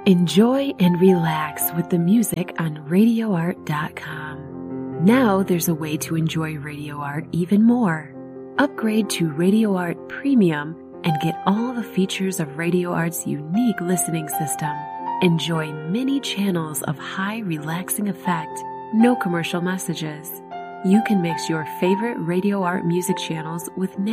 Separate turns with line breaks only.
Enjoy and relax with the music on RadioArt.com. Now there's a way to enjoy Radio Art even more. Upgrade to Radio Art Premium and get all the features of Radio Art's unique listening system. Enjoy many channels of high relaxing effect, no commercial messages. You can mix your favorite Radio Art music channels with